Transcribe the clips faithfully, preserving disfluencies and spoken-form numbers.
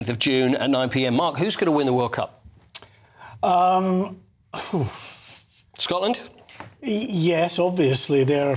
of June at nine p m. Mark, who's going to win the World Cup? Um, Scotland? Yes, obviously they're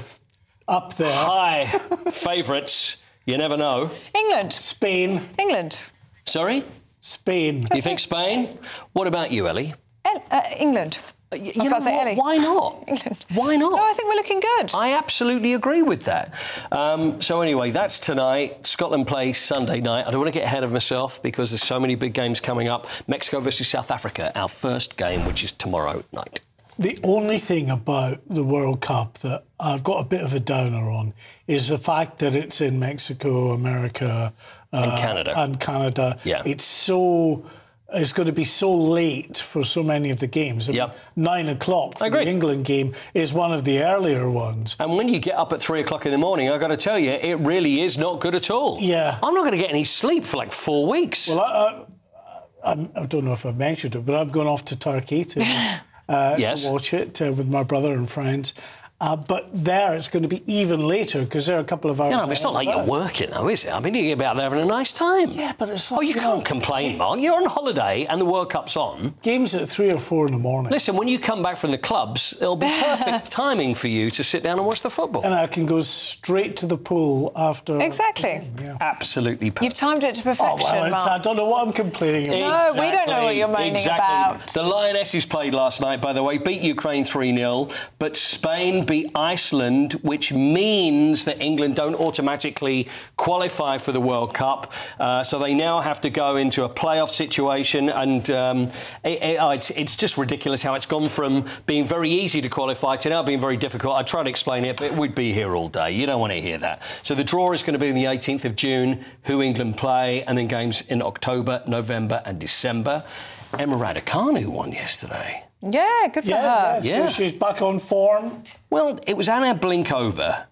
up there. High favourites. You never know. England. Spain. England. Sorry? Spain. You think Spain? What about you, Ellie? El uh, England. Uh, you I was know about to say what? Ellie. Why not? England. Why not? No, I think we're looking good. I absolutely agree with that. Um, so anyway, that's tonight. Scotland plays Sunday night. I don't want to get ahead of myself because there's so many big games coming up. Mexico versus South Africa, our first game, which is tomorrow night. The only thing about the World Cup that I've got a bit of a downer on is the fact that it's in Mexico, America... Uh, and Canada. And Canada. Yeah. It's so... It's going to be so late for so many of the games. I mean, Yep. Nine o'clock for the England game is one of the earlier ones. And when you get up at three o'clock in the morning, I've got to tell you, it really is not good at all. Yeah. I'm not going to get any sleep for like four weeks. Well, I, I, I don't know if I've mentioned it, but I'm going off to Turkey to... Uh, yes. to watch it uh, with my brother and friends. Uh, but there it's going to be even later because there are a couple of hours. Yeah, no, but it's not like you're working, though, is it? I mean, you're about there having a nice time. Yeah, but it's like... Oh, you, you can't know, complain, Mark. You're on holiday and the World Cup's on. Games at three or four in the morning. Listen, when you come back from the clubs, it'll be perfect timing for you to sit down and watch the football. And I can go straight to the pool after... Exactly. Yeah. Absolutely perfect. You've timed it to perfection, Oh, well, it's, Mark. I don't know what I'm complaining about. No, we don't know what you're moaning exactly. about. The Lionesses played last night, by the way, beat Ukraine three nil, but Spain beat Iceland, which means that England don't automatically qualify for the World Cup. Uh, so they now have to go into a playoff situation, and um, it, it, it's, it's just ridiculous how it's gone from being very easy to qualify to now being very difficult. I try to explain it, but we'd be here all day. You don't want to hear that. So the draw is going to be on the eighteenth of June, who England play, and then games in October, November and December. Emma Raducanu won yesterday. Yeah, good for Yeah, her. yeah, so Yeah. she's back on form. Well, it was Anna Blinkova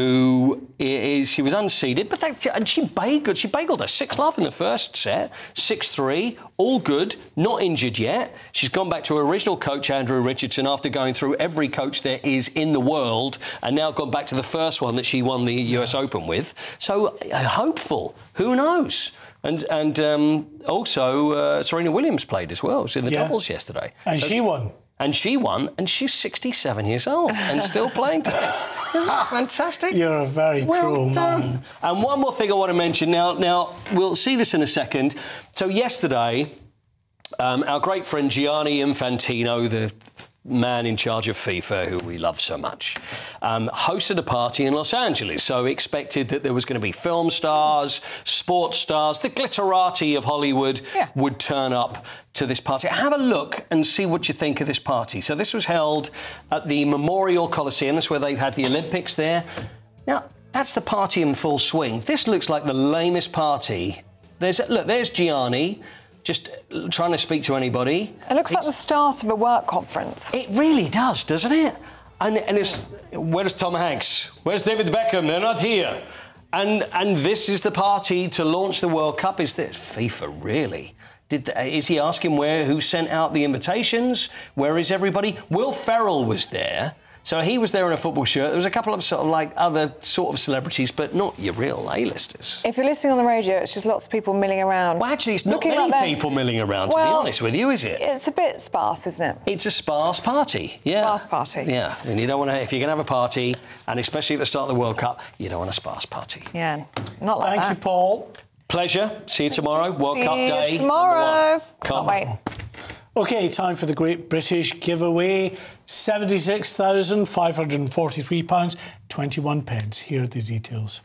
who is, she was unseeded, but that, and she bageled, she bageled her six love in the first set, six three, all good, not injured yet. She's gone back to her original coach, Andrew Richardson, after going through every coach there is in the world, and now gone back to the first one that she won the U S Open with. So, uh, hopeful. Who knows? And and um, also, uh, Serena Williams played as well. She was in the Yeah. doubles yesterday. And So she won. And she won, and she's sixty-seven years old and still playing tennis. Isn't that fantastic? You're a very well cruel done. man. And one more thing I want to mention now. Now we'll see this in a second. So yesterday, um, our great friend Gianni Infantino, the man in charge of FIFA, who we love so much, um, hosted a party in Los Angeles. So we expected that there was going to be film stars, sports stars, the glitterati of Hollywood Yeah. would turn up to this party. Have a look and see what you think of this party. So this was held at the Memorial Coliseum. That's where they had the Olympics there. Now, that's the party in full swing. This looks like the lamest party. There's Look, there's Gianni, just trying to speak to anybody. It looks like the start of a work conference. It really does, doesn't it? And, and it's, where's Tom Hanks? Where's David Beckham? They're not here. And and this is the party to launch the World Cup. Is this FIFA really? Did the, is he asking where who sent out the invitations? Where is everybody? Will Ferrell was there. So he was there in a football shirt. There was a couple of sort of like other sort of celebrities, but not your real A-listers. If you're listening on the radio, it's just lots of people milling around. Well, actually, it's not Looking many like they're- people milling around, to Well, be honest with you, is it? It's a bit sparse, isn't it? It's a sparse party, yeah. Sparse party. Yeah, and you don't want to, if you're going to have a party, and especially at the start of the World Cup, you don't want a sparse party. Yeah, not like Thank that. you, Paul. Pleasure. See you tomorrow. World See Cup you day. tomorrow. Number one. Can't wait. OK, time for the Great British Giveaway. seventy-six thousand five hundred and forty-three pounds twenty-one pence. Here are the details.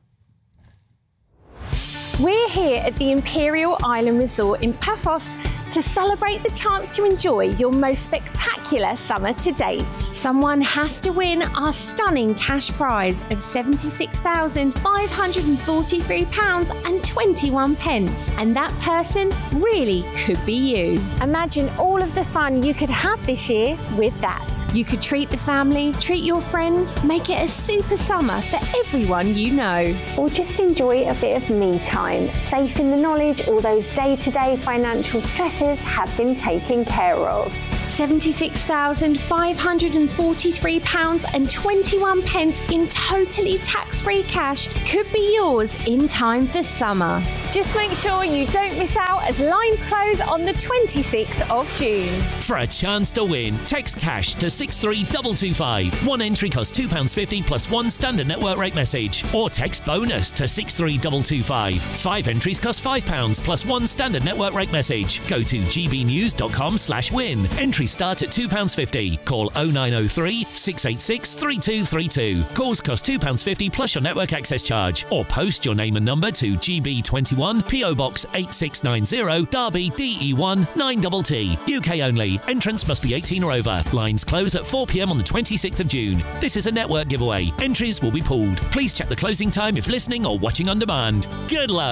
We're here at the Imperial Island Resort in Paphos to celebrate the chance to enjoy your most spectacular summer to date. Someone has to win our stunning cash prize of seventy-six thousand five hundred and forty-three pounds twenty-one, and that person really could be you. Imagine all of the fun you could have this year with that. You could treat the family, treat your friends, make it a super summer for everyone you know. Or just enjoy a bit of me time, safe in the knowledge all those day-to-day financial stresses have been taken care of. seventy-six thousand five hundred forty-three pounds and twenty-one pence in totally tax-free cash could be yours in time for summer. Just make sure you don't miss out as lines close on the twenty-sixth of June. For a chance to win, text cash to six three two two five. One entry costs two pounds fifty plus one standard network rate message. Or text bonus to six three two two five. Five entries cost five pounds plus one standard network rate message. Go to gbnews.com slash win. Entries start at two pounds fifty. Call oh nine oh three, six eight six, three two three two. Calls cost two pounds fifty plus your network access charge. Or post your name and number to G B twenty-one, P O Box eight six nine zero, Derby D E one nine T T. U K only. Entrance must be eighteen or over. Lines close at four p m on the twenty-sixth of June. This is a network giveaway. Entries will be pooled. Please check the closing time if listening or watching on demand. Good luck.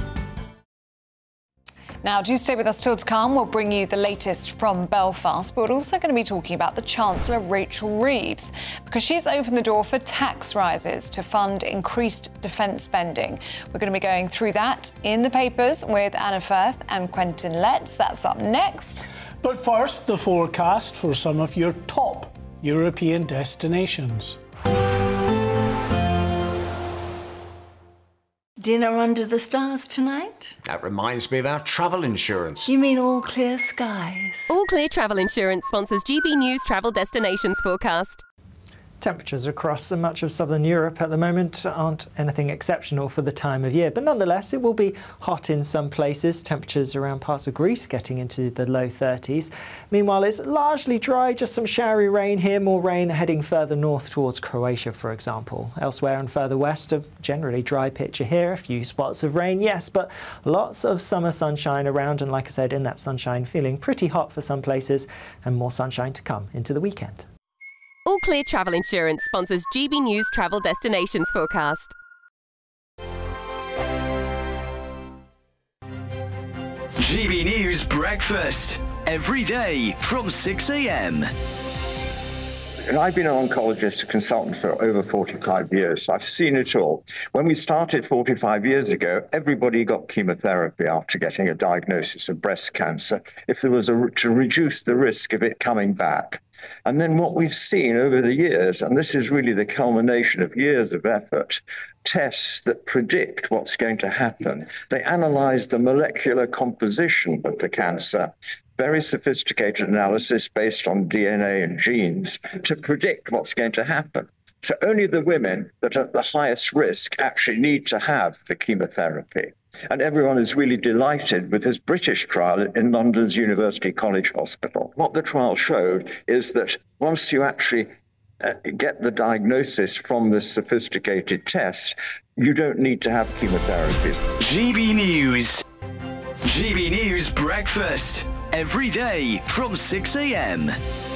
Now, do stay with us till to come. We'll bring you the latest from Belfast, but we're also going to be talking about the Chancellor, Rachel Reeves, because she's opened the door for tax rises to fund increased defence spending. We're going to be going through that in the papers with Anna Firth and Quentin Letts. That's up next. But first, the forecast for some of your top European destinations. Dinner under the stars tonight? That reminds me of our travel insurance. You mean All Clear Skies? All Clear Travel Insurance sponsors G B News Travel Destinations forecast. Temperatures across much of southern Europe at the moment aren't anything exceptional for the time of year, but nonetheless it will be hot in some places. Temperatures around parts of Greece getting into the low thirties. Meanwhile, it's largely dry, just some showery rain here, more rain heading further north towards Croatia, for example. Elsewhere and further west, a generally dry picture here, a few spots of rain, yes, but lots of summer sunshine around, and like I said, in that sunshine feeling pretty hot for some places, and more sunshine to come into the weekend. All Clear Travel Insurance sponsors G B News Travel Destinations forecast. G B News Breakfast, every day from six a m. And I've been an oncologist consultant for over forty-five years. So I've seen it all. When we started forty-five years ago, everybody got chemotherapy after getting a diagnosis of breast cancer if there was a, to reduce the risk of it coming back. And then what we've seen over the years, and this is really the culmination of years of effort, tests that predict what's going to happen. They analyze the molecular composition of the cancer, very sophisticated analysis based on D N A and genes to predict what's going to happen. So only the women that are at the highest risk actually need to have the chemotherapy. And everyone is really delighted with this British trial in London's University College Hospital. What the trial showed is that once you actually uh, get the diagnosis from this sophisticated test, you don't need to have chemotherapies. G B News. G B News Breakfast, every day from six a m.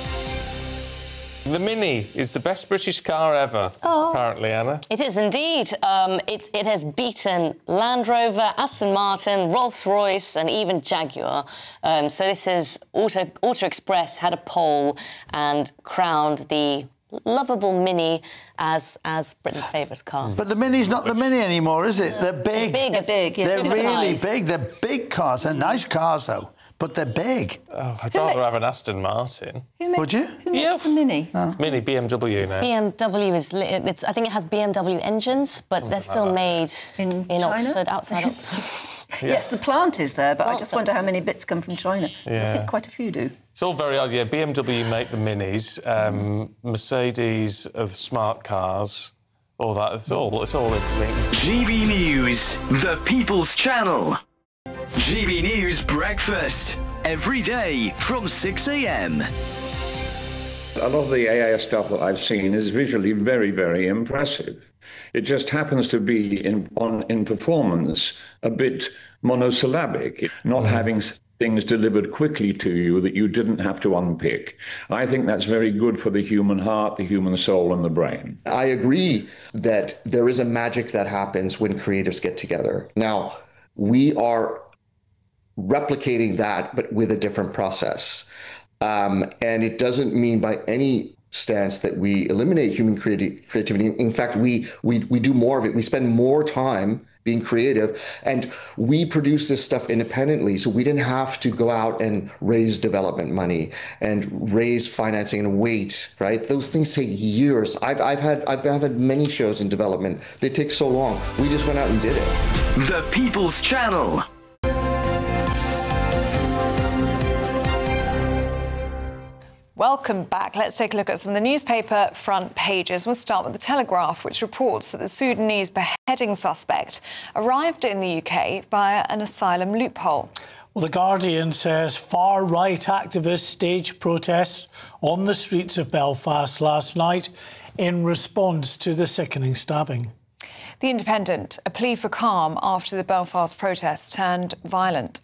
The Mini is the best British car ever, oh. apparently, Anna. It is indeed. Um, it, it has beaten Land Rover, Aston Martin, Rolls-Royce and even Jaguar. Um, so this is Auto, Auto Express had a poll and crowned the lovable Mini as as Britain's favourite car. But the Mini's not the Mini anymore, is it? They're big. It's big. They're big, yeah. They're really big. They're big cars. They're nice cars, though. But they're big. Oh, I'd rather have an Aston Martin. Makes, Would you? Who makes yeah. the Mini? No. Mini, B M W now. B M W is... It's, I think it has B M W engines, but Something they're still like made in, in Oxford, outside Oxford. Yeah. Yes, the plant is there, but oh, I just wonder how many bits come from China. Yeah. I think quite a few do. It's all very odd, yeah. B M W make the Minis, um, Mercedes are the smart cars, all that. It's all, it's all interlinked. G B News, the People's Channel. G B News Breakfast, every day from six a m. A lot of the A I stuff that I've seen is visually very, very impressive. It just happens to be in on in performance a bit monosyllabic, not having things delivered quickly to you that you didn't have to unpick. I think that's very good for the human heart, the human soul, and the brain. I agree that there is a magic that happens when creatives get together. Now, we are replicating that, but with a different process. Um, and it doesn't mean by any stance that we eliminate human creati- creativity. In fact, we, we we do more of it. We spend more time being creative. And we produce this stuff independently, so we didn't have to go out and raise development money and raise financing and wait, right? Those things take years. I've, I've had I've, I've had many shows in development. They take so long. We just went out and did it. The People's Channel. Welcome back. Let's take a look at some of the newspaper front pages. We'll start with The Telegraph, which reports that the Sudanese beheading suspect arrived in the U K via an asylum loophole. Well, The Guardian says far-right activists staged protests on the streets of Belfast last night in response to the sickening stabbing. The Independent, a plea for calm after the Belfast protests turned violent.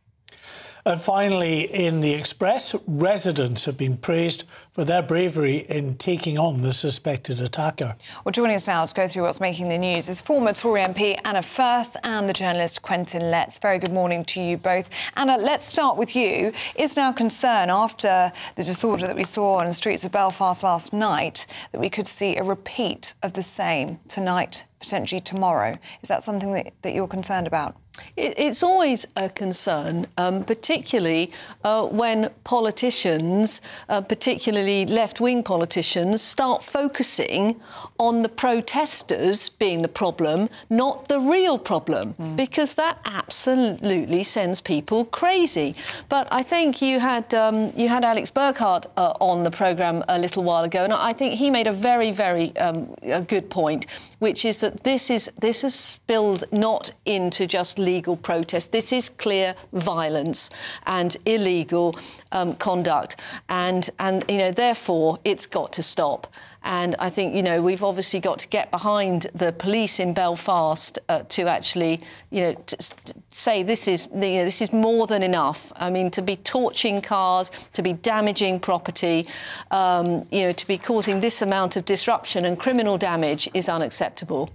And finally, in The Express, residents have been praised for their bravery in taking on the suspected attacker. Well, joining us now to go through what's making the news is former Tory M P Anna Firth and the journalist Quentin Letts. Very good morning to you both. Anna, let's start with you. Is now concern after the disorder that we saw on the streets of Belfast last night that we could see a repeat of the same tonight, potentially tomorrow? Is that something that, that you're concerned about? It's always a concern, um, particularly uh, when politicians, uh, particularly left-wing politicians, start focusing on the protesters being the problem, not the real problem, mm. because that absolutely sends people crazy. But I think you had um, you had Alex Burkhardt uh, on the programme a little while ago, and I think he made a very, very um, a good point, which is that this is this has spilled not into just legal protest. This is clear violence and illegal um, conduct, and and you know therefore it's got to stop. And I think you know we've obviously got to get behind the police in Belfast uh, to actually you know to, to say this is you know, this is more than enough. I mean, to be torching cars, to be damaging property, um, you know, to be causing this amount of disruption and criminal damage is unacceptable.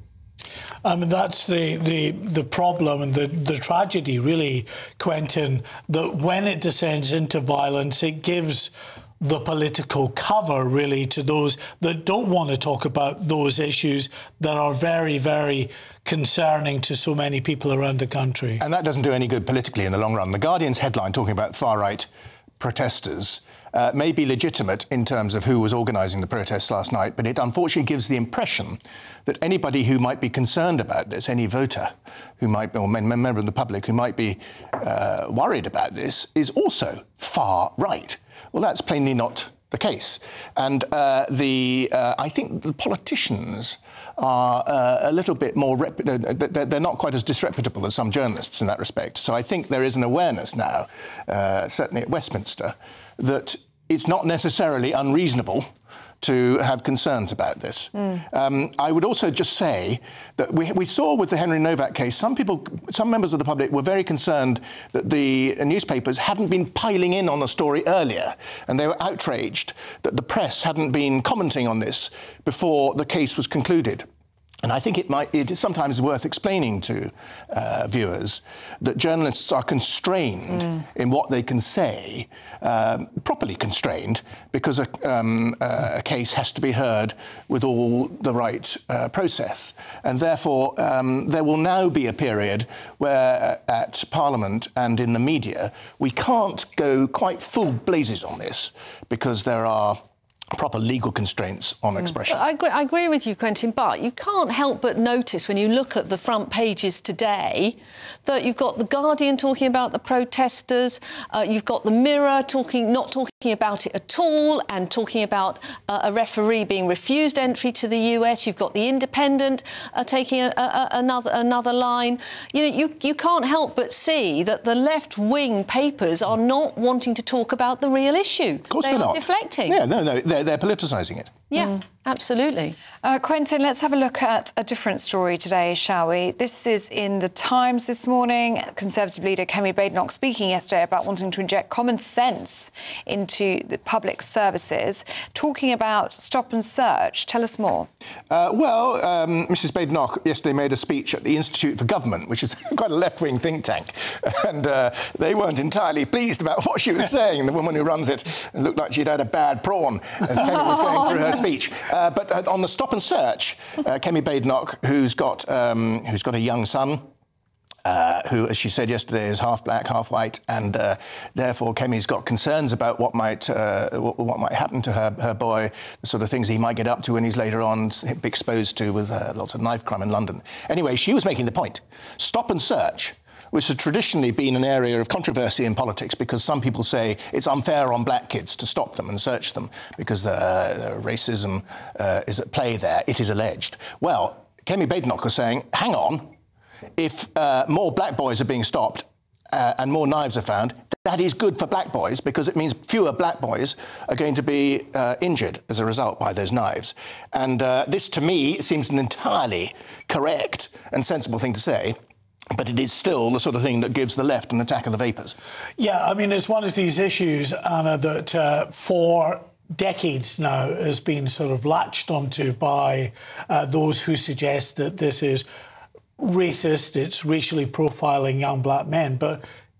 I mean, that's the, the, the problem and the, the tragedy, really, Quentin, that when it descends into violence, it gives the political cover, really, to those that don't want to talk about those issues that are very, very concerning to so many people around the country. And that doesn't do any good politically in the long run. The Guardian's headline talking about far-right protesters Uh, may be legitimate in terms of who was organising the protests last night, but it unfortunately gives the impression that anybody who might be concerned about this, any voter who might be, or member of the public who might be uh, worried about this, is also far right. Well, that's plainly not the case. And uh, the uh, I think the politicians are uh, a little bit more, rep they're not quite as disreputable as some journalists in that respect. So I think there is an awareness now, uh, certainly at Westminster, that it's not necessarily unreasonable to have concerns about this. Mm. Um, I would also just say that we, we saw with the Henry Novak case, some people, some members of the public were very concerned that the newspapers hadn't been piling in on the story earlier, and they were outraged that the press hadn't been commenting on this before the case was concluded. And I think it might, it is sometimes worth explaining to uh, viewers that journalists are constrained mm. in what they can say, um, properly constrained, because a, um, uh, a case has to be heard with all the right uh, process. And therefore, um, there will now be a period where uh, at Parliament and in the media, we can't go quite full blazes on this because there are proper legal constraints on expression. I agree, I agree with you, Quentin, but you can't help but notice when you look at the front pages today that you've got The Guardian talking about the protesters, uh, you've got The Mirror talking, not talking about it at all and talking about uh, a referee being refused entry to the U S. You've got The Independent uh, taking a, a, another another line. You know, you, you can't help but see that the left-wing papers are not wanting to talk about the real issue. Of course they they're are not. deflecting. Yeah, no, no, they're, they're politicising it. Yeah, mm. absolutely. Uh, Quentin, let's have a look at a different story today, shall we? This is in The Times this morning. Conservative leader Kemi Badenoch speaking yesterday about wanting to inject common sense into the public services, talking about stop and search. Tell us more. Uh, well, um, Missus Badenoch yesterday made a speech at the Institute for Government, which is quite a left-wing think tank, and uh, they weren't entirely pleased about what she was saying. The woman who runs it looked like she'd had a bad prawn as Kemi was going through her speech. Uh, but uh, on the stop and search, uh, Kemi Badenoch, who's got um, who's got a young son, Uh, who, as she said yesterday, is half black, half white, and uh, therefore Kemi's got concerns about what might uh, what, what might happen to her her boy, the sort of things he might get up to when he's later on be exposed to with uh, lots of knife crime in London. Anyway, she was making the point: stop and search, which has traditionally been an area of controversy in politics because some people say it's unfair on black kids to stop them and search them because the, uh, the racism uh, is at play there. It is alleged. Well, Kemi Badenoch was saying, hang on. If uh, more black boys are being stopped uh, and more knives are found, that is good for black boys because it means fewer black boys are going to be uh, injured as a result by those knives. And uh, this, to me, seems an entirely correct and sensible thing to say. But it is still the sort of thing that gives the left an attack of the vapours. Yeah, I mean, it's one of these issues, Anna, that uh, for decades now has been sort of latched onto by uh, those who suggest that this is racist, it's racially profiling young black men, but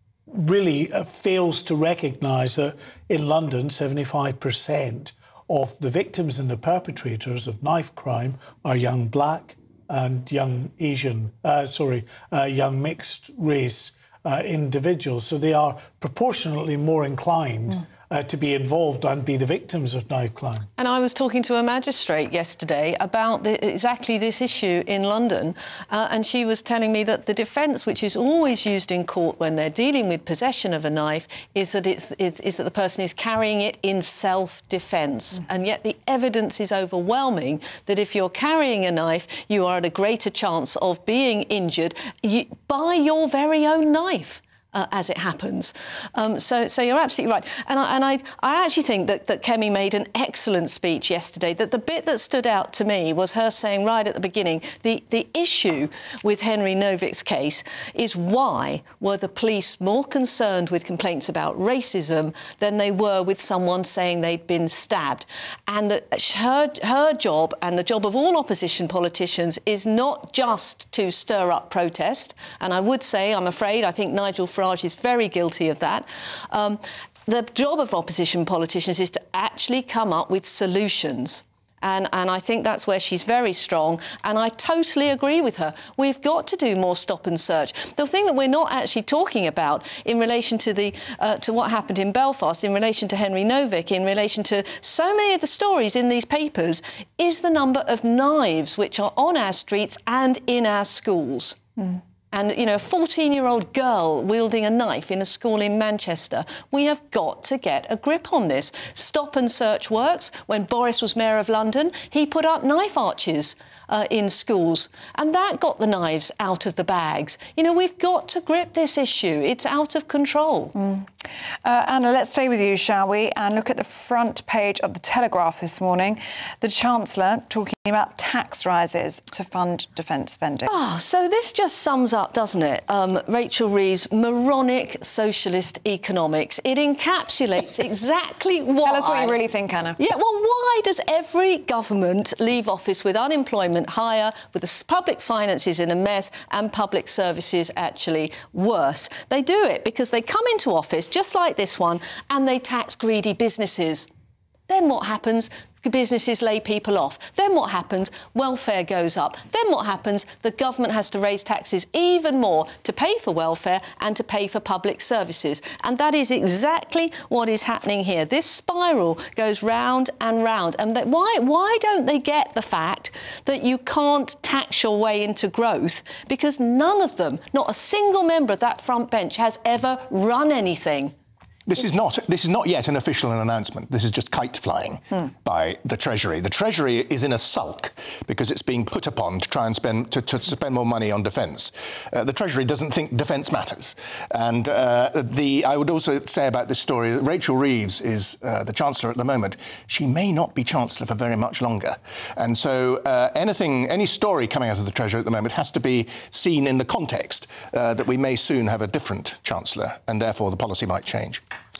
really uh, fails to recognise that in London, seventy-five percent of the victims and the perpetrators of knife crime are young black and young Asian, uh, sorry, uh, young mixed race uh, individuals. So they are proportionately more inclined mm. Uh, to be involved and be the victims of knife crime. And I was talking to a magistrate yesterday about the, exactly this issue in London, uh, and she was telling me that the defence, which is always used in court when they're dealing with possession of a knife, is that it's, it's is that the person is carrying it in self-defence. Mm. And yet the evidence is overwhelming that if you're carrying a knife, you are at a greater chance of being injured you, by your very own knife. Uh, as it happens. Um, so, so you're absolutely right. And I, and I, I actually think that, that Kemi made an excellent speech yesterday. That the bit that stood out to me was her saying right at the beginning, the, the issue with Henry Novick's case is why were the police more concerned with complaints about racism than they were with someone saying they'd been stabbed. And that her, her job and the job of all opposition politicians is not just to stir up protest. And I would say, I'm afraid, I think Nigel Farage is very guilty of that. Um, the job of opposition politicians is to actually come up with solutions. And, and I think that's where she's very strong. And I totally agree with her. We've got to do more stop and search. The thing that we're not actually talking about in relation to, the, uh, to what happened in Belfast, in relation to Henry Novick, in relation to so many of the stories in these papers, is the number of knives which are on our streets and in our schools. Mm. And, you know, a fourteen-year-old girl wielding a knife in a school in Manchester. We have got to get a grip on this. Stop and search works. When Boris was Mayor of London, he put up knife arches uh, in schools, and that got the knives out of the bags. You know, we've got to grip this issue. It's out of control. Mm. Uh, Anna, let's stay with you, shall we, and look at the front page of The Telegraph this morning. The Chancellor talking about tax rises to fund defence spending. Oh, so this just sums up, doesn't it, um, Rachel Reeves' moronic socialist economics. It encapsulates exactly why... Tell us what you really think, Anna. Yeah, well, why does every government leave office with unemployment higher, with the public finances in a mess and public services actually worse? They do it because they come into office, just like this one, and they tax greedy businesses. Then what happens? Businesses lay people off. Then what happens? Welfare goes up. Then what happens? The government has to raise taxes even more to pay for welfare and to pay for public services. And that is exactly what is happening here. This spiral goes round and round. And that, why, why don't they get the fact that you can't tax your way into growth? Because none of them, not a single member of that front bench, has ever run anything. This is not this is not yet an official announcement. This is just kite flying hmm. by the Treasury. The Treasury is in a sulk because it's being put upon to try and spend to, to spend more money on defence. Uh, the Treasury doesn't think defence matters. And uh, the I would also say about this story that Rachel Reeves is uh, the Chancellor at the moment. She may not be Chancellor for very much longer. And so uh, anything, any story coming out of the Treasury at the moment has to be seen in the context uh, that we may soon have a different Chancellor and therefore the policy might change.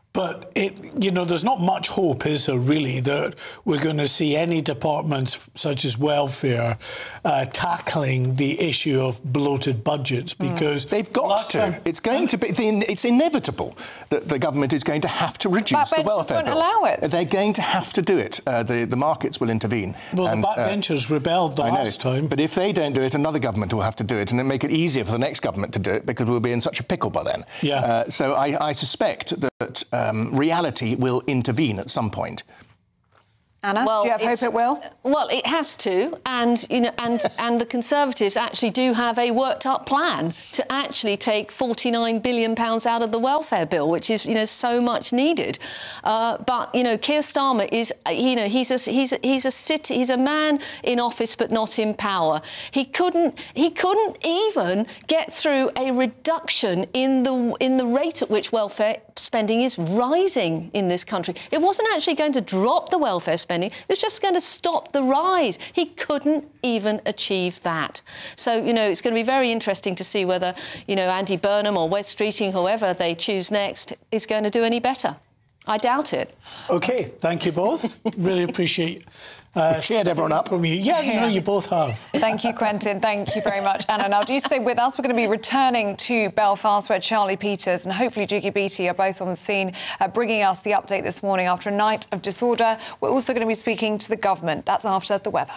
But, it, you know, there's not much hope, is there, really, that we're going to see any departments such as welfare uh, tackling the issue of bloated budgets, because... Mm. They've got to. Time, it's going to be... It's inevitable that the government is going to have to reduce the welfare bill. Won't allow it. They're going to have to do it. Uh, the, the markets will intervene. Well, and, the backbenchers uh, rebelled the I last know, time. But if they don't do it, another government will have to do it, and then make it easier for the next government to do it, because we'll be in such a pickle by then. Yeah. Uh, so I, I suspect that um, reality will intervene at some point. Anna, well, do you have hope it will? Well, it has to, and you know, and and the Conservatives actually do have a worked-up plan to actually take forty-nine billion pounds out of the welfare bill, which is, you know, so much needed. Uh, but you know, Keir Starmer is, you know, he's a he's a, he's a city, he's a man in office but not in power. He couldn't he couldn't even get through a reduction in the in the rate at which welfare spending is rising in this country. It wasn't actually going to drop the welfare spending. It was just going to stop the rise. He couldn't even achieve that. So, you know, it's going to be very interesting to see whether, you know, Andy Burnham or Wes Streeting, whoever they choose next, is going to do any better. I doubt it. OK, thank you both. Really appreciate uh, cheered everyone up from you. Yeah, yeah, no, you both have. Thank you, Quentin. Thank you very much, Anna. Now, do stay with us. We're going to be returning to Belfast, where Charlie Peters and hopefully Jiggy Beattie are both on the scene, uh, bringing us the update this morning after a night of disorder. We're also going to be speaking to the government. That's after the weather.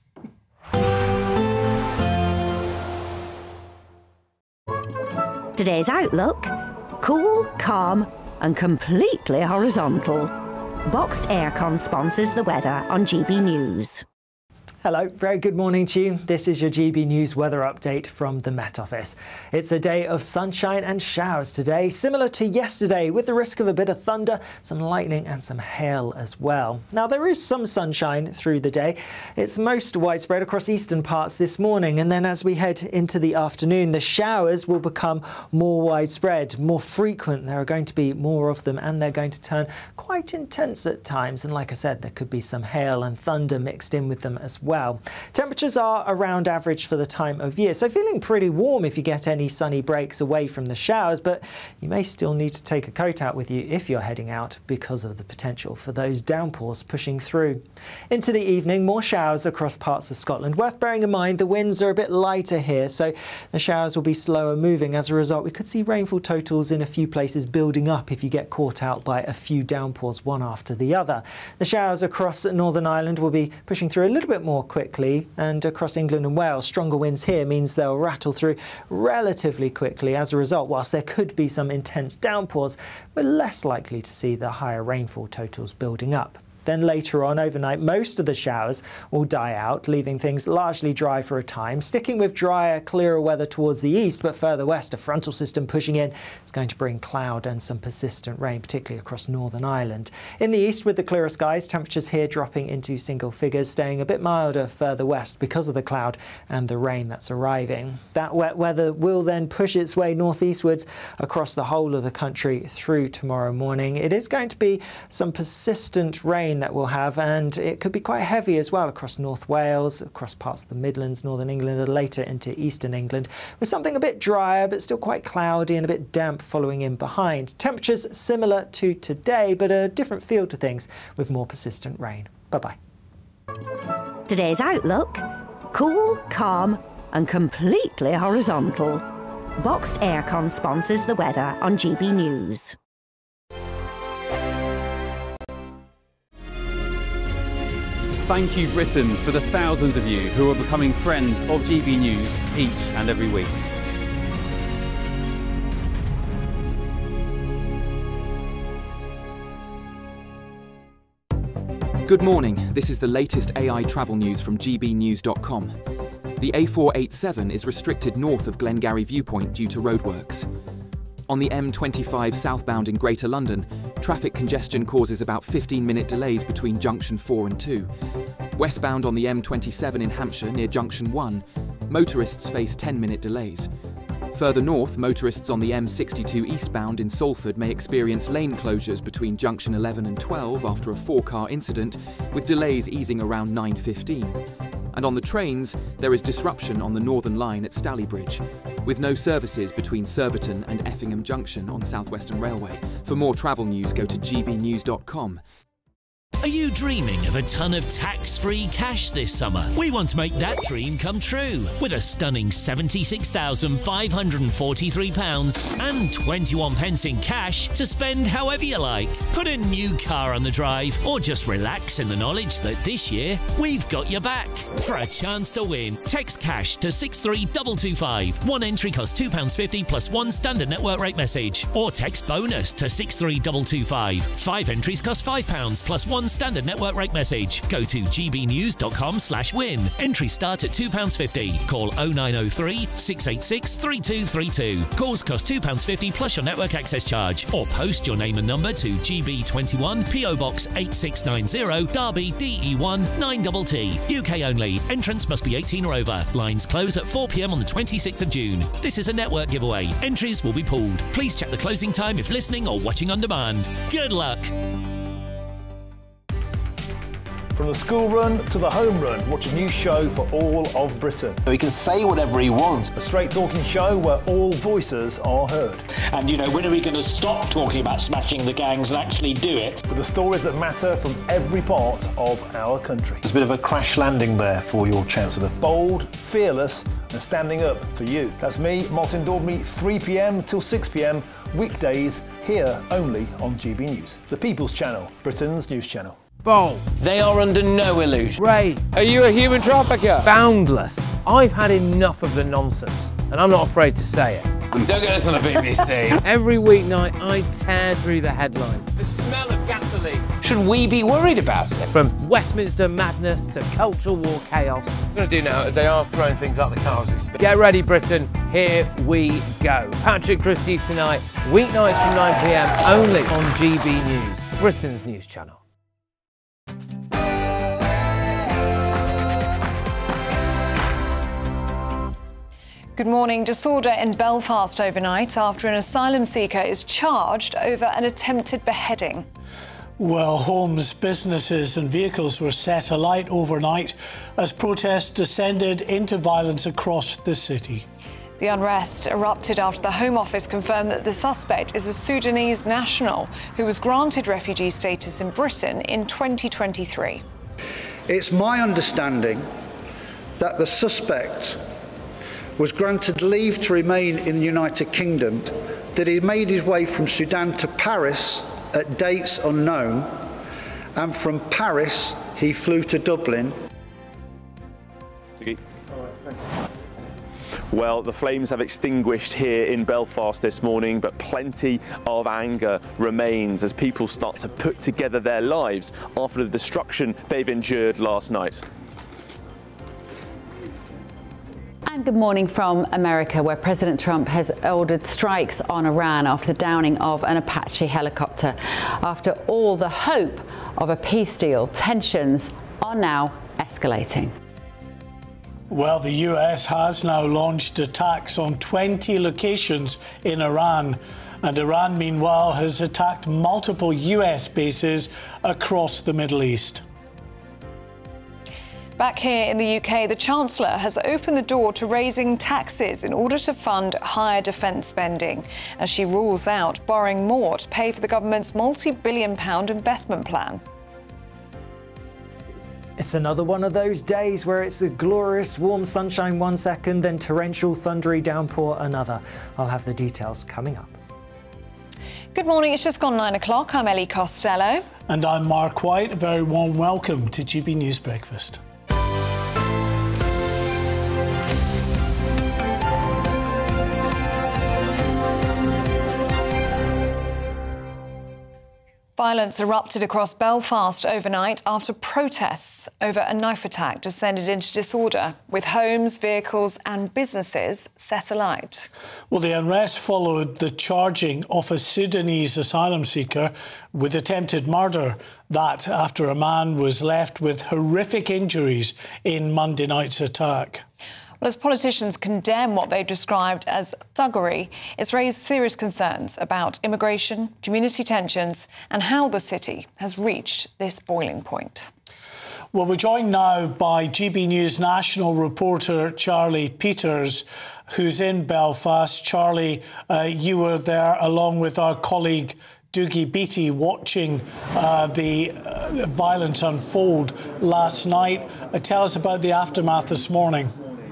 Today's outlook: cool, calm and completely horizontal. Boxed Aircon sponsors the weather on G B News. Hello, very good morning to you. This is your G B News weather update from the Met Office. It's a day of sunshine and showers today, similar to yesterday, with the risk of a bit of thunder, some lightning and some hail as well. Now, there is some sunshine through the day. It's most widespread across eastern parts this morning, and then as we head into the afternoon, the showers will become more widespread, more frequent. There are going to be more of them, and they're going to turn quite intense at times. And like I said, there could be some hail and thunder mixed in with them as well. Well. Temperatures are around average for the time of year, so feeling pretty warm if you get any sunny breaks away from the showers, but you may still need to take a coat out with you if you're heading out because of the potential for those downpours pushing through. Into the evening, more showers across parts of Scotland. Worth bearing in mind, the winds are a bit lighter here, so the showers will be slower moving. As a result, we could see rainfall totals in a few places building up if you get caught out by a few downpours one after the other. The showers across Northern Ireland will be pushing through a little bit more quickly, and across England and Wales, stronger winds here means they'll rattle through relatively quickly. As a result, whilst there could be some intense downpours, we're less likely to see the higher rainfall totals building up. Then later on overnight, most of the showers will die out, leaving things largely dry for a time, sticking with drier, clearer weather towards the east, but further west, a frontal system pushing in is going to bring cloud and some persistent rain, particularly across Northern Ireland. In the east, with the clearer skies, temperatures here dropping into single figures, staying a bit milder further west because of the cloud and the rain that's arriving. That wet weather will then push its way northeastwards across the whole of the country through tomorrow morning. It is going to be some persistent rain that we'll have, and it could be quite heavy as well across North Wales, across parts of the Midlands, Northern England, and later into Eastern England, with something a bit drier but still quite cloudy and a bit damp following in behind. Temperatures similar to today, but a different feel to things with more persistent rain. Bye-bye. Today's outlook: cool, calm and completely horizontal. Boxed Aircon sponsors the weather on G B News. Thank you, Britain, for the thousands of you who are becoming friends of G B News each and every week. Good morning. This is the latest A I travel news from G B news dot com. The A four eighty-seven is restricted north of Glengarry Viewpoint due to roadworks. On the M twenty-five southbound in Greater London, traffic congestion causes about fifteen minute delays between junction four and two. Westbound on the M twenty-seven in Hampshire near junction one, motorists face ten minute delays. Further north, motorists on the M sixty-two eastbound in Salford may experience lane closures between junction eleven and twelve after a four car incident, with delays easing around nine fifteen. And on the trains, there is disruption on the Northern Line at Stalybridge, with no services between Surbiton and Effingham Junction on South Western Railway. For more travel news, go to g b news dot com. Are you dreaming of a ton of tax-free cash this summer? We want to make that dream come true with a stunning seventy-six thousand five hundred and forty-three pounds and twenty-one pence in cash to spend however you like. Put a new car on the drive or just relax in the knowledge that this year we've got your back. For a chance to win, text cash to six three two two five. One entry costs two pounds fifty plus one standard network rate message. Or text bonus to six three two two five. Five entries cost five pounds plus one standard network rate message. Go to g b news dot com slash win. Entries start at two pounds fifty. Call oh nine oh three, six eight six, three two three two. Calls cost two pounds fifty plus your network access charge. Or post your name and number to G B twenty-one, P O Box eight six nine zero, Derby D E one nine T T. U K only. Entrance must be eighteen or over. Lines close at four p m on the twenty-sixth of June. This is a network giveaway. Entries will be pulled. Please check the closing time if listening or watching on demand. Good luck. From the school run to the home run, watch a new show for all of Britain. He can say whatever he wants. A straight talking show where all voices are heard. And, you know, when are we going to stop talking about smashing the gangs and actually do it? With the stories that matter from every part of our country. There's a bit of a crash landing there for your Chancellor. Bold, fearless and standing up for you. That's me, Martin Daubney, three p m till six p m, weekdays, here only on G B News. The People's Channel, Britain's news channel. Bold. They are under no illusion. Ray, are you a human trafficker? Boundless. I've had enough of the nonsense, and I'm not afraid to say it. Don't get us on the B B C. Every weeknight, I tear through the headlines. The smell of gasoline. Should we be worried about it? From Westminster madness to cultural war chaos. What we're going to do now is they are throwing things out the car as we speak. Get ready, Britain. Here we go. Patrick Christie's tonight, weeknights from nine p m only on G B News, Britain's news channel. Good morning. Disorder in Belfast overnight after an asylum seeker is charged over an attempted beheading. Well, homes, businesses and vehicles were set alight overnight as protests descended into violence across the city. The unrest erupted after the Home Office confirmed that the suspect is a Sudanese national who was granted refugee status in Britain in twenty twenty-three. It's my understanding that the suspect was granted leave to remain in the United Kingdom, that he made his way from Sudan to Paris at dates unknown, and from Paris he flew to Dublin. Well, the flames have extinguished here in Belfast this morning, but plenty of anger remains as people start to put together their lives after the destruction they've endured last night. And good morning from America, where President Trump has ordered strikes on Iran after the downing of an Apache helicopter. After all the hope of a peace deal, tensions are now escalating. Well, the U S has now launched attacks on twenty locations in Iran, and Iran, meanwhile, has attacked multiple U S bases across the Middle East. Back here in the U K, the Chancellor has opened the door to raising taxes in order to fund higher defence spending, as she rules out borrowing more to pay for the government's multi-billion pound investment plan. It's another one of those days where it's a glorious warm sunshine one second, then torrential thundery downpour another. I'll have the details coming up. Good morning, it's just gone nine o'clock. I'm Ellie Costello. And I'm Mark White. A very warm welcome to G B News Breakfast. Violence erupted across Belfast overnight after protests over a knife attack descended into disorder, with homes, vehicles and businesses set alight. Well, the unrest followed the charging of a Sudanese asylum seeker with attempted murder. That after a man was left with horrific injuries in Monday night's attack. Well, as politicians condemn what they've described as thuggery, it's raised serious concerns about immigration, community tensions and how the city has reached this boiling point. Well, we're joined now by G B News national reporter Charlie Peters, who's in Belfast. Charlie, uh, you were there along with our colleague Doogie Beattie watching uh, the uh, violence unfold last night. Uh, tell us about the aftermath this morning.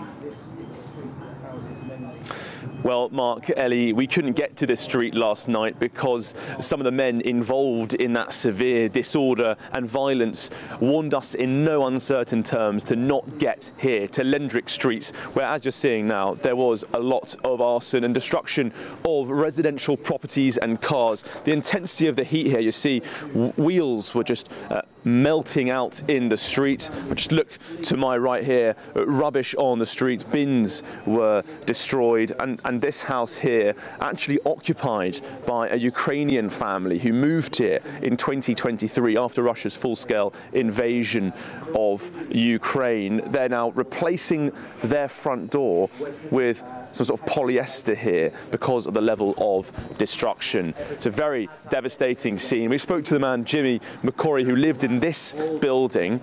Well, Mark, Ellie, we couldn't get to this street last night because some of the men involved in that severe disorder and violence warned us in no uncertain terms to not get here to Lendrick Streets, where, as you're seeing now, there was a lot of arson and destruction of residential properties and cars. The intensity of the heat here, you see, wheels were just uh, melting out in the street. Just look to my right here, rubbish on the streets, bins were destroyed, and, and this house here actually occupied by a Ukrainian family who moved here in twenty twenty-three after Russia's full-scale invasion of Ukraine. They're now replacing their front door with some sort of polyester here because of the level of destruction. It's a very devastating scene. We spoke to the man, Jimmy McCorry, who lived in this building.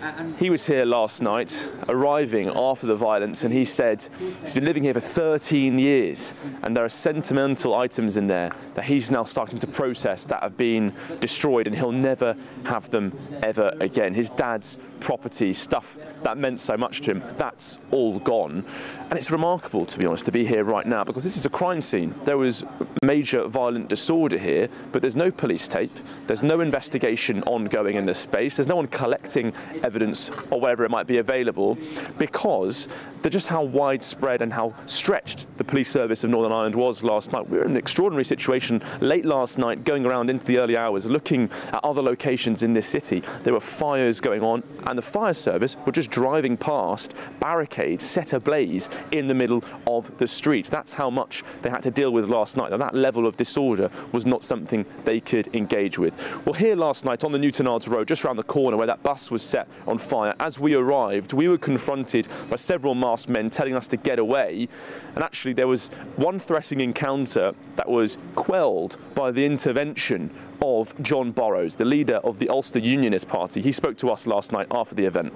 He was here last night, arriving after the violence, and he said he's been living here for thirteen years, and there are sentimental items in there that he's now starting to process that have been destroyed, and he'll never have them ever again. His dad's property, stuff that meant so much to him, that's all gone. And it's remarkable, to be honest, to be here right now, because this is a crime scene. There was major violent disorder here, but there's no police tape, there's no investigation ongoing in this space, there's no one collecting evidence or wherever it might be available, because they're just how widespread and how stretched the police service of Northern Ireland was last night. We were in an extraordinary situation late last night, going around into the early hours, looking at other locations in this city. There were fires going on, and the fire service were just driving past barricades set ablaze in the middle of the street. That's how much they had to deal with last night. And that level of disorder was not something they could engage with. Well, here last night on the Newton Ards Road, just around the corner where that bus was set on fire, as we arrived, we were confronted by several masked men telling us to get away. And actually, there was one threatening encounter that was quelled by the intervention of John Borrows, the leader of the Ulster Unionist Party. He spoke to us last night after the event.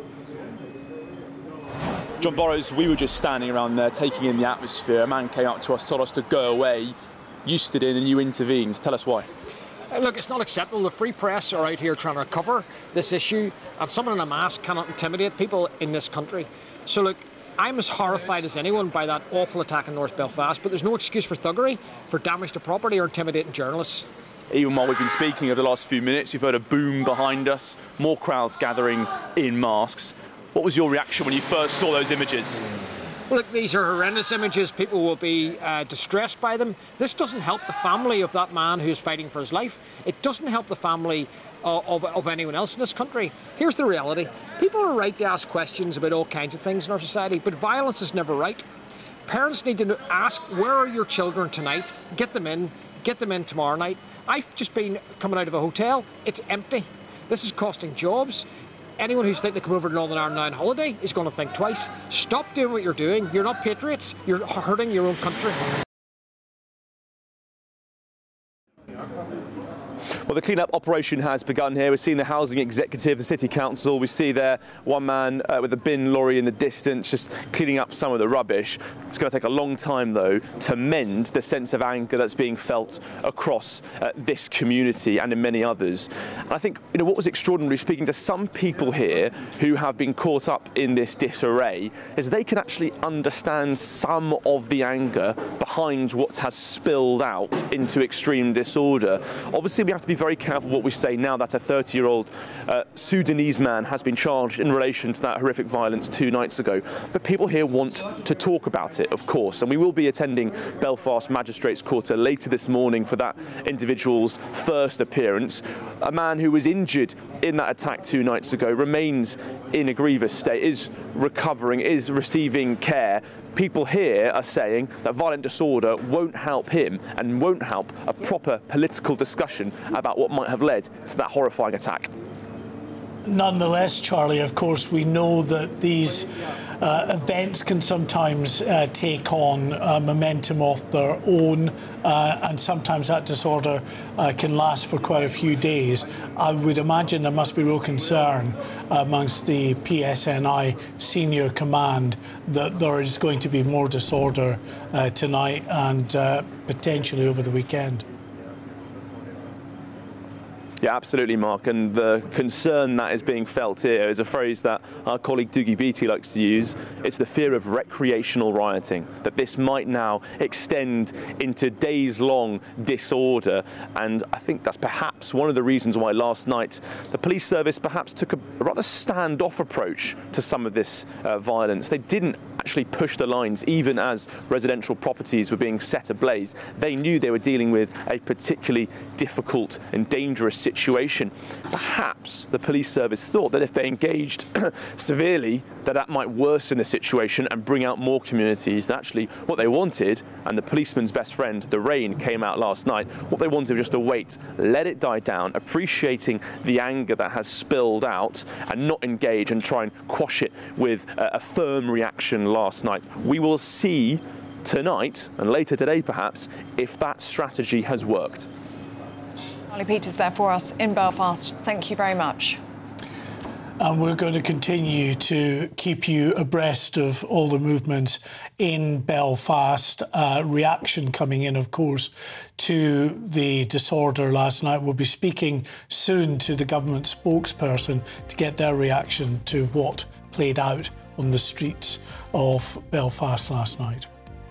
John Borrows, we were just standing around there taking in the atmosphere. A man came up to us, told us to go away. You stood in and you intervened. Tell us why. Uh, look, it's not acceptable. The Free Press are out here trying to cover this issue, and someone in a mask cannot intimidate people in this country. So look, I'm as horrified as anyone by that awful attack in North Belfast, but there's no excuse for thuggery, for damage to property or intimidating journalists. Even while we've been speaking over the last few minutes, you've heard a boom behind us, more crowds gathering in masks. What was your reaction when you first saw those images? Well, look, these are horrendous images. People will be uh, distressed by them. This doesn't help the family of that man who's fighting for his life. It doesn't help the family uh, of, of anyone else in this country. Here's the reality. People are right to ask questions about all kinds of things in our society, but violence is never right. Parents need to ask, where are your children tonight? Get them in. Get them in tomorrow night. I've just been coming out of a hotel. It's empty. This is costing jobs. Anyone who's thinking to come over to Northern Ireland now on holiday is going to think twice. Stop doing what you're doing. You're not patriots. You're hurting your own country. Well, the clean-up operation has begun here. We're seeing the housing executive, the city council. We see there one man uh, with a bin lorry in the distance just cleaning up some of the rubbish. It's going to take a long time, though, to mend the sense of anger that's being felt across uh, this community and in many others. And I think, you know, what was extraordinary, speaking to some people here who have been caught up in this disarray, is they can actually understand some of the anger behind what has spilled out into extreme disorder. Obviously, we have to be very careful what we say now that a thirty-year-old uh, Sudanese man has been charged in relation to that horrific violence two nights ago. But people here want to talk about it, of course, and we will be attending Belfast Magistrates Court later this morning for that individual's first appearance. A man who was injured in that attack two nights ago remains in a grievous state, is recovering, is receiving care. People here are saying that violent disorder won't help him and won't help a proper political discussion about what might have led to that horrifying attack. Nonetheless, Charlie, of course, we know that these uh, events can sometimes uh, take on uh, momentum of their own, uh, and sometimes that disorder uh, can last for quite a few days. I would imagine there must be real concern amongst the P S N I senior command that there is going to be more disorder uh, tonight and uh, potentially over the weekend. Yeah, absolutely, Mark. And the concern that is being felt here is a phrase that our colleague Doogie Beattie likes to use. It's the fear of recreational rioting, that this might now extend into days-long disorder. And I think that's perhaps one of the reasons why last night the police service perhaps took a rather standoff approach to some of this uh, violence. They didn't actually push the lines, even as residential properties were being set ablaze. They knew they were dealing with a particularly difficult and dangerous situation. situation. Perhaps the police service thought that if they engaged severely, that that might worsen the situation and bring out more communities. And actually what they wanted, and the policeman's best friend, the rain, came out last night, what they wanted was just to wait, let it die down, appreciating the anger that has spilled out and not engage and try and quash it with a, a firm reaction last night. We will see tonight, and later today perhaps, if that strategy has worked. Charlie Peters there for us in Belfast. Thank you very much. And we're going to continue to keep you abreast of all the movements in Belfast. Uh, reaction coming in, of course, to the disorder last night. We'll be speaking soon to the government spokesperson to get their reaction to what played out on the streets of Belfast last night.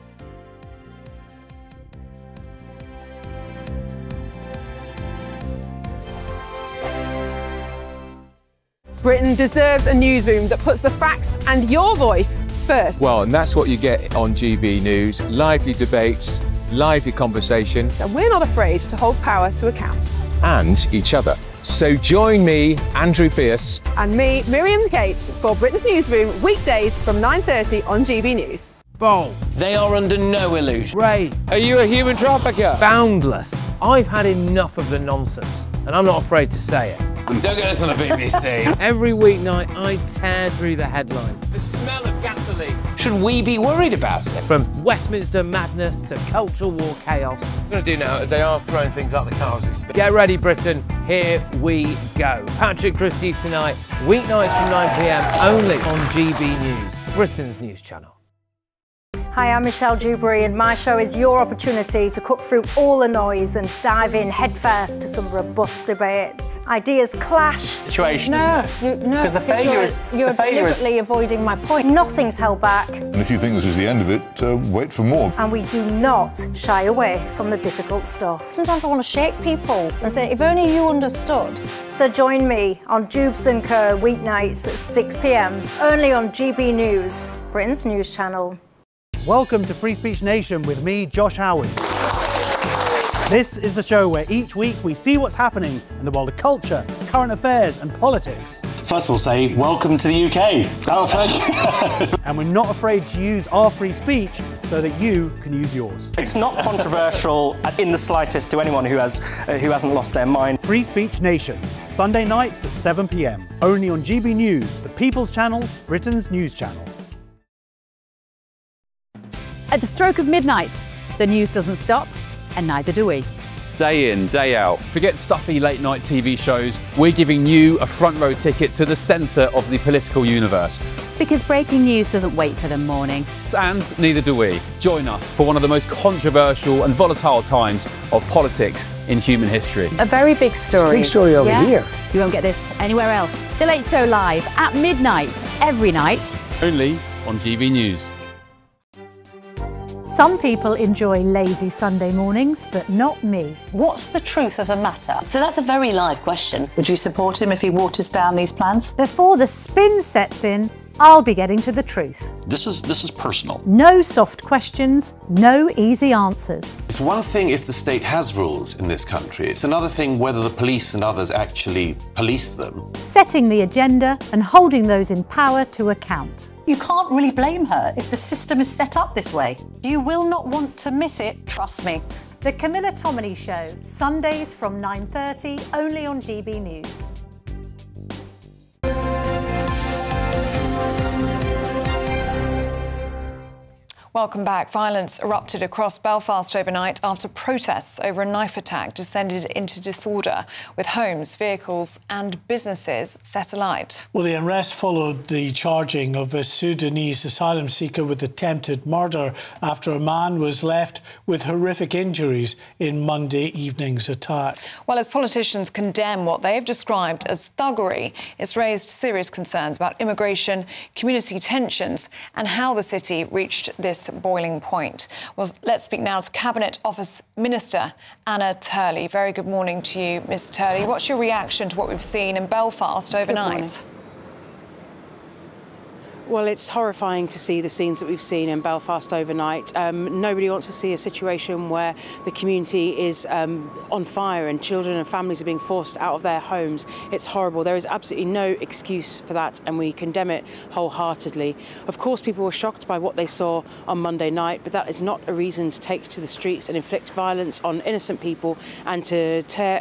Britain deserves a newsroom that puts the facts and your voice first. Well, and that's what you get on G B News. Lively debates, lively conversation. And we're not afraid to hold power to account. And each other. So join me, Andrew Pierce. And me, Miriam Cates, for Britain's Newsroom, weekdays from nine thirty on G B News. Bold. They are under no illusion. Ray, are you a human trafficker? Boundless. I've had enough of the nonsense, and I'm not afraid to say it. Don't get this on the B B C. Every weeknight, I tear through the headlines. The smell of gasoline. Should we be worried about it? From Westminster madness to cultural war chaos. What I'm going to do now is they are throwing things out the car as we speak. Get ready, Britain. Here we go. Patrick Christie's tonight, weeknights from nine p m only on G B News, Britain's news channel. Hi, I'm Michelle Dewberry, and my show is your opportunity to cut through all the noise and dive in headfirst to some robust debates. Ideas clash. Situation, no, isn't it? You, no, because the failure you're, is you're the failure deliberately is... avoiding my point. Nothing's held back. And if you think this is the end of it, uh, wait for more. And we do not shy away from the difficult stuff. Sometimes I want to shake people and say, if only you understood. So join me on Jubes and Co weeknights at six p m only on G B News, Britain's news channel. Welcome to Free Speech Nation with me, Josh Howard. This is the show where each week we see what's happening in the world of culture, current affairs and politics. First we'll say, welcome to the U K. Oh, thank you. And we're not afraid to use our free speech so that you can use yours. It's not controversial in the slightest to anyone who, has, uh, who hasn't lost their mind. Free Speech Nation, Sunday nights at seven p m only on G B News, the People's Channel, Britain's news channel. At the stroke of midnight, the news doesn't stop, and neither do we. Day in, day out. Forget stuffy late night T V shows. We're giving you a front row ticket to the centre of the political universe. Because breaking news doesn't wait for the morning. And neither do we. Join us for one of the most controversial and volatile times of politics in human history. A very big story. Big story over yeah? here. You won't get this anywhere else. The Late Show live at midnight, every night. Only on G B News. Some people enjoy lazy Sunday mornings, but not me. What's the truth of the matter? So that's a very live question. Would you support him if he waters down these plans? Before the spin sets in, I'll be getting to the truth. This is this is personal. No soft questions, no easy answers. It's one thing if the state has rules in this country. It's another thing whether the police and others actually police them. Setting the agenda and holding those in power to account. You can't really blame her if the system is set up this way. You will not want to miss it, trust me. The Camilla Tominey Show, Sundays from nine thirty, only on G B News. Welcome back. Violence erupted across Belfast overnight after protests over a knife attack descended into disorder, with homes, vehicles and businesses set alight. Well, the unrest followed the charging of a Sudanese asylum seeker with attempted murder after a man was left with horrific injuries in Monday evening's attack. Well, as politicians condemn what they have described as thuggery, it's raised serious concerns about immigration, community tensions and how the city reached this boiling point. Well, let's speak now to Cabinet Office Minister Anna Turley. Very good morning to you, Miz Turley. What's your reaction to what we've seen in Belfast overnight? Well, it's horrifying to see the scenes that we've seen in Belfast overnight. Um, nobody wants to see a situation where the community is um, on fire and children and families are being forced out of their homes. It's horrible. There is absolutely no excuse for that, and we condemn it wholeheartedly. Of course, people were shocked by what they saw on Monday night, but that is not a reason to take to the streets and inflict violence on innocent people and to tear